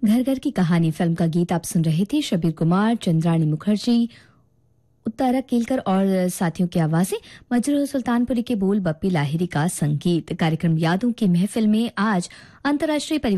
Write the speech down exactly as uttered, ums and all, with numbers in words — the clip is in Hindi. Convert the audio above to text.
घर घर की कहानी फिल्म का गीत आप सुन रहे थे। शबीर कुमार, चंद्राणी मुखर्जी, उत्तारा केलकर और साथियों की आवाजें, मजरूह सुल्तानपुरी के बोल, बप्पी लाहिरी का संगीत। कार्यक्रम यादों की महफिल में आज अंतर्राष्ट्रीय